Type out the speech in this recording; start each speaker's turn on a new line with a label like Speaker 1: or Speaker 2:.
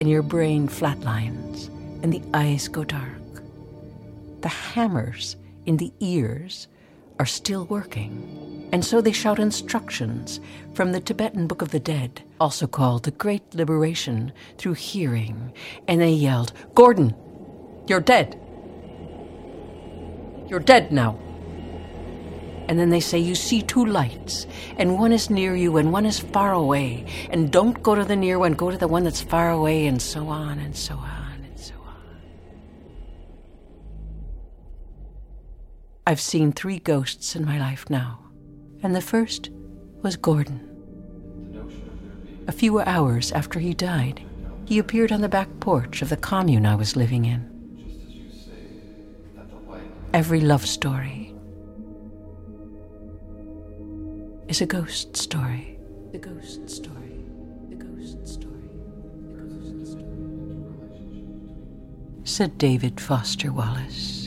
Speaker 1: and your brain flatlines, and the eyes go dark. The hammers in the ears are still working, and so they shout instructions from the Tibetan Book of the Dead, also called the Great Liberation through Hearing, and they yelled, "Gordon, you're dead. You're dead now." And then they say you see two lights, and one is near you and one is far away, and don't go to the near one, go to the one that's far away, and so on and so on and so on. I've seen 3 ghosts in my life now, and the first was Gordon. A few hours after he died, he appeared on the back porch of the commune I was living in. Every love story is a ghost story. The ghost story. The ghost story. The ghost story. Said David Foster Wallace.